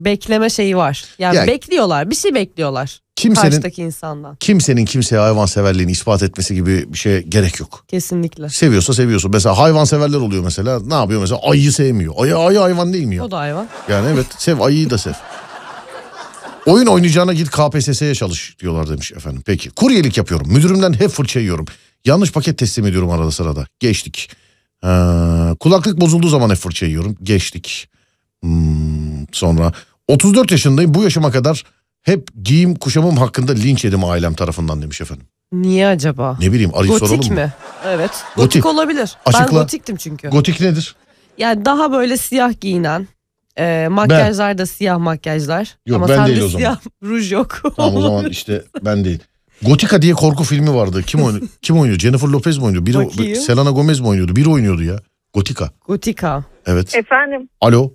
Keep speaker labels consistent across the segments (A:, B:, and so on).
A: bekleme şeyi var. Yani bekliyorlar, bir şey bekliyorlar. Karşıdaki insandan.
B: Kimsenin kimseye hayvanseverliğini ispat etmesi gibi bir şeye gerek yok.
A: Kesinlikle.
B: Seviyorsa seviyorsun. Mesela hayvanseverler oluyor mesela. Ne yapıyor mesela? Ayıyı sevmiyor. Ayı hayvan değil mi ya?
A: O da hayvan.
B: Yani evet, sev ayıyı da sev. Oyun oynayacağına git KPSS'ye çalış diyorlar demiş efendim. Peki, kuryelik yapıyorum. Müdürümden hep fırça yiyorum. Yanlış paket teslim ediyorum arada sırada. Geçtik. Kulaklık bozulduğu zaman hep fırça yiyorum. Geçtik. Sonra 34 yaşındayım. Bu yaşıma kadar hep giyim kuşamım hakkında linç yedim ailem tarafından demiş efendim.
A: Niye acaba?
B: Ne bileyim, arayıp soralım mı?
A: Gotik mi? Evet. Gotik olabilir.
B: Açıkla.
A: Ben gotiktim çünkü.
B: Gotik nedir?
A: Yani daha böyle siyah giyinen. Makyajlar da siyah makyajlar.
B: Yok,
A: ama
B: ben
A: sende
B: değil o zaman.
A: siyah ruj yok.
B: Tamam, o zaman işte ben değil. Gotika diye korku filmi vardı. Kim oynuyor? Jennifer Lopez mi oynuyordu? Biri Selena Gomez mi oynuyordu? Biri oynuyordu ya. Gotika. Evet.
C: Efendim.
B: Alo.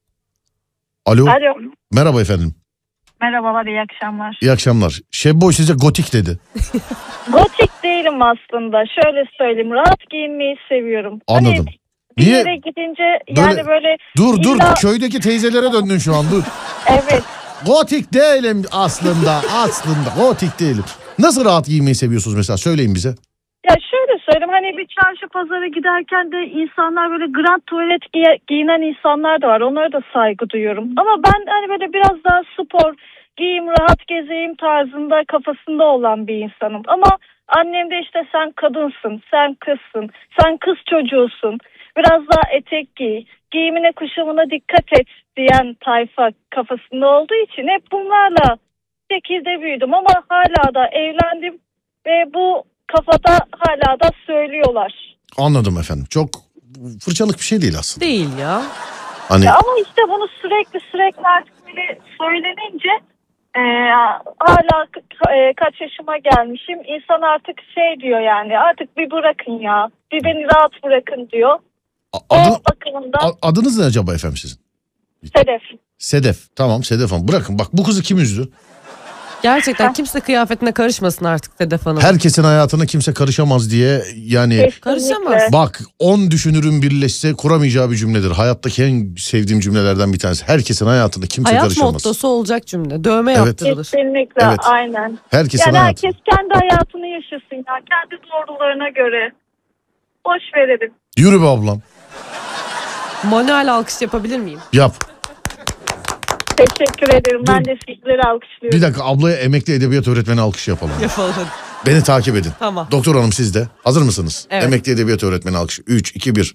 B: Merhaba efendim.
C: Merhabalar, iyi akşamlar.
B: İyi akşamlar. Şebboy size gotik dedi.
C: Gotik değilim aslında. Şöyle söyleyeyim, rahat giyinmeyi seviyorum.
B: Anladım.
C: Bir yere gidince yani böyle...
B: Dur köydeki teyzelere döndün şu an, dur.
C: Evet.
B: Gotik değilim aslında gotik değilim. Nasıl rahat giymeyi seviyorsunuz mesela, söyleyin bize.
C: Ya şöyle söyleyeyim, hani bir çarşı pazara giderken de insanlar böyle grand tuvalet giyinen insanlar da var. Onlara da saygı duyuyorum. Ama ben hani böyle biraz daha spor, giyeyim, rahat gezeyim tarzında kafasında olan bir insanım. Ama annem de işte sen kadınsın, sen kızsın, sen kız çocuğusun. Biraz daha etek giy, giyimine kuşamına dikkat et diyen tayfa kafasında olduğu için hep bunlarla şekilde büyüdüm. Ama hala da evlendim ve bu kafada hala da söylüyorlar.
B: Anladım efendim. Çok fırçalık bir şey değil aslında.
A: Değil ya.
B: Hani...
C: Ya ama işte bunu sürekli artık böyle söylenince hala kaç yaşıma gelmişim. İnsan artık şey diyor yani, artık bir bırakın ya. Bir beni rahat bırakın diyor.
B: Adınız ne acaba efendim sizin? Sedef. Tamam Sedef Hanım. Bırakın bak, bu kızı kim üzdü?
A: Gerçekten kimse kıyafetine karışmasın artık Sedef Hanım.
B: Herkesin hayatına kimse karışamaz diye yani.
A: Karışamaz.
B: Bak, 10 düşünürün birleşse kuramayacağı bir cümledir. Hayattaki en sevdiğim cümlelerden bir tanesi. Herkesin hayatına kimse karışamaz. Hayat
A: mottosu olacak cümle. Dövme yaptırılır.
C: Kesinlikle, evet. Aynen.
B: Herkesin
C: yani
B: hayatı.
C: Herkes kendi hayatını yaşasın ya. Kendi doğrularına göre. Boş verelim.
B: Yürü be ablam.
A: Manuel alkış yapabilir miyim?
B: Yap.
C: Teşekkür ederim. Ben de sizleri alkışlıyorum.
B: Bir dakika, ablaya emekli edebiyat öğretmeni alkışı yapalım.
A: Yapalım.
B: Beni takip edin.
A: Tamam.
B: Doktor hanım, siz de. Hazır mısınız?
A: Evet.
B: Emekli edebiyat öğretmeni alkışı. 3, 2, 1.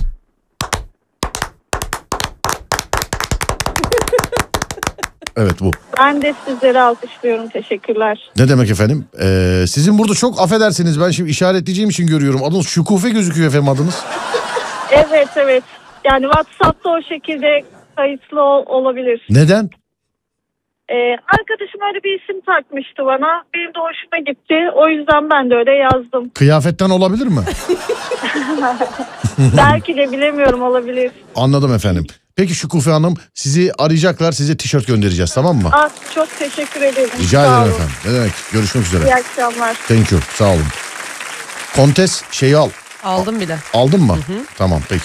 B: Evet, bu.
C: Ben de sizleri alkışlıyorum. Teşekkürler.
B: Ne demek efendim? Sizin burada çok affedersiniz, ben şimdi işaretleyeceğim için görüyorum. Adınız Şükufe gözüküyor efendim, adınız.
C: Evet. Yani WhatsApp'ta o şekilde kayıtlı olabilir.
B: Neden?
C: Arkadaşım öyle bir isim takmıştı bana. Benim de hoşuma gitti. O yüzden ben de öyle yazdım.
B: Kıyafetten olabilir mi?
C: Belki de, bilemiyorum, olabilir.
B: Anladım efendim. Peki Şükufe Hanım, sizi arayacaklar, size tişört göndereceğiz, tamam mı?
C: Çok teşekkür ederim.
B: Rica ederim efendim. Ne demek? Görüşmek üzere.
C: İyi akşamlar.
B: Thank you. Sağ olun. Kontes şeyi al.
A: Aldım bile.
B: Aldın mı? Hı-hı. Tamam, peki.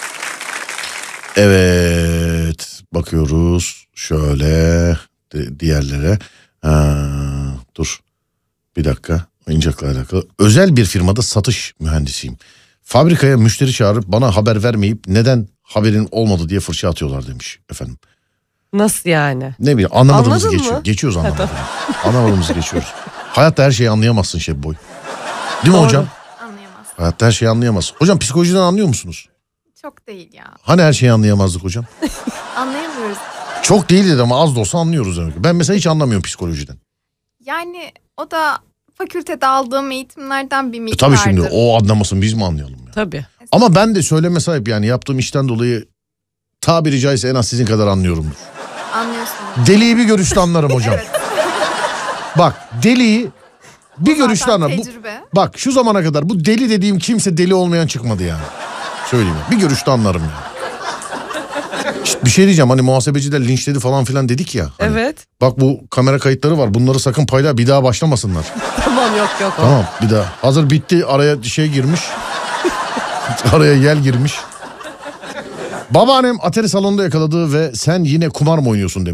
B: Evet. Bakıyoruz. Şöyle diğerlere. Dur. Bir dakika. Oyuncakla alakalı. Özel bir firmada satış mühendisiyim. Fabrikaya müşteri çağırıp bana haber vermeyip neden haberin olmadı diye fırça atıyorlar demiş efendim.
A: Nasıl yani?
B: Ne bileyim, anlamadığımızı
A: Anladın
B: geçiyor.
A: mı?
B: Geçiyoruz anlamadığımızı. Anlamadığımızı geçiyoruz. Hayatta her şeyi anlayamazsın Şebboy. Değil mi hocam?
D: Anlayamaz.
B: Hayatta her şeyi anlayamaz. Hocam psikolojiden anlıyor musunuz?
D: Çok değil ya.
B: Hani her şeyi anlayamazdık hocam?
D: Anlayamıyoruz.
B: Çok değil dedi ama az da olsa anlıyoruz demek ki. Ben mesela hiç anlamıyorum psikolojiden.
D: Yani o da fakültede aldığım eğitimlerden bir miktardır.
B: Tabii şimdi o anlamasın, biz mi anlayalım ya?
A: Tabii.
B: Ama ben de söyleme sahip, yani yaptığım işten dolayı tabiri caizse en az sizin kadar anlıyorumdur.
D: Anlıyorsunuz.
B: Deliği bir görüşte anlarım hocam.
D: Evet.
B: Bak, deliği bir görüşte anlarım. Bak, şu zamana kadar bu deli dediğim kimse deli olmayan çıkmadı yani. Söyleyeyim ya. Bir görüşte anlarım yani. İşte bir şey diyeceğim, hani muhasebeciler linçledi falan filan dedik ya. Hani,
A: evet.
B: Bak, bu kamera kayıtları var, bunları sakın payla, bir daha başlamasınlar.
A: Tamam, yok.
B: Tamam, bir daha. Hazır bitti, araya şey girmiş. Araya yel girmiş. Babaannem Atari salonunda yakaladı ve sen yine kumar mı oynuyorsun demiş.